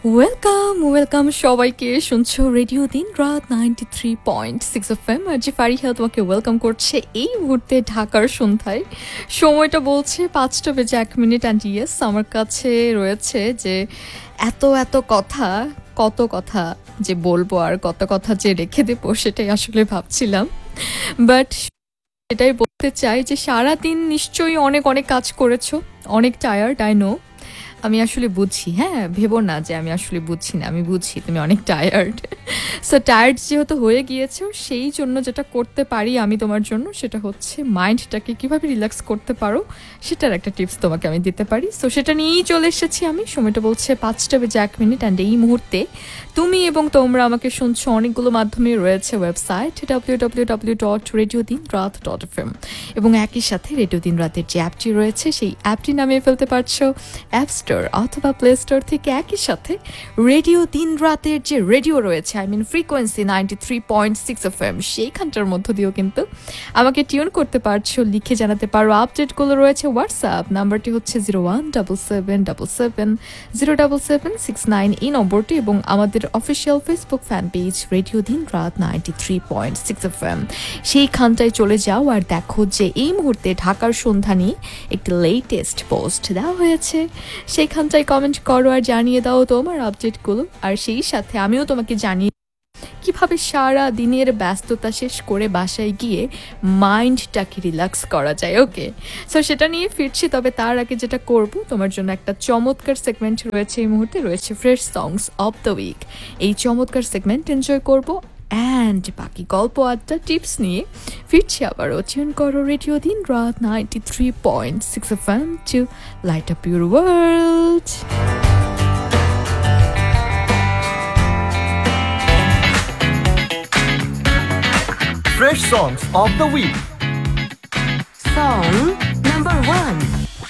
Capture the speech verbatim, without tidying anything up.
Welcome welcome সবাইকে, শুনছো radio দিন রাত ninety three point six F M. আর যে ফারিহা তোমাকে ওয়েলকাম করছে এই মুহূর্তে ঢাকার সন্ধ্যায়। সময়টা বলছে পাঁচটা বেজে এক মিনিট অ্যান্ড ইয়েস, আমার কাছে রয়েছে যে এত এত কথা, কত কথা যে বলবো আর কত কথা যে রেখে দেবো সেটাই আসলে ভাবছিলাম। বাট এটাই বলতে চাই যে সারাদিন নিশ্চয়ই অনেক অনেক কাজ করেছো, অনেক টায়ার্ড, আই নো। আমি আসলে বুঝছি, হ্যাঁ, ভেবো না যে আমি আসলে বুঝছি না, আমি বুঝছি তুমি অনেক টায়ার্ড। সো টায়ার্ড যেহেতু হয়ে গিয়েছো, সেই জন্য যেটা করতে পারি আমি তোমার জন্য সেটা হচ্ছে মাইন্ডটাকে কীভাবে রিল্যাক্স করতে পারো সেটার একটা টিপস তোমাকে আমি দিতে পারি। সো সেটা নিয়েই চলে এসেছি আমি। সময়টা বলছে পাঁচটা বেজে এক মিনিট অ্যান্ড এই মুহূর্তে তুমি এবং তোমরা আমাকে শুনছো অনেকগুলো মাধ্যমে। রয়েছে website W W W dot radio দিন রাত ডট এফ এম, এবং একই সাথে রেডিও দিন রাতের যে অ্যাপটি রয়েছে সেই অ্যাপটি নামিয়ে ফেলতে পারছো অ্যাপ স্টোর অথবা প্লে স্টোর থেকে। একই সাথে রেডিও দিন রাতের যে রেডিও রয়েছে, I mean frequency ninety three point six F M, সেইখানটার মধ্য দিয়েও কিন্তু আমাকে টিউন করতে পারছো, লিখে জানাতে পারো। আপডেটগুলো রয়েছে হোয়াটসঅ্যাপ নাম্বারটি হচ্ছে zero one double seven double seven zero double seven six nine এই নম্বরটি, এবং আমাদের official Facebook fan page radio দিন রাত ninety three point six F M, সেইখানটায় চলে যাও আর দেখো যে এই মুহূর্তে ঢাকার সন্ধ্যা নিয়ে একটি লেটেস্ট পোস্ট দেওয়া হয়েছে। সেইখানটায় কমেন্ট করো আর জানিয়ে দাও তোমার আপডেটগুলো। আর সেই সাথে আমিও তোমাকে জানিয়ে কিভাবে সারা দিনের ব্যস্ততা শেষ করে বাসায় গিয়ে মাইন্ডটাকে রিল্যাক্স করা যায়। ওকে, সো সেটা নিয়ে ফিরছি। তবে তার আগে যেটা করব, তোমার জন্য একটা চমৎকার সেগমেন্ট রয়েছে এই মুহূর্তে, রয়েছে fresh songs of the week. এই চমৎকার সেগমেন্ট এনজয় করব অ্যান্ড বাকি গল্প আড্ডা টিপস নিয়ে ফিরছি আবারও। টিউন করো রেডিও দিন রাত ninety three point six F M two light up your world. Fresh songs of the week. Song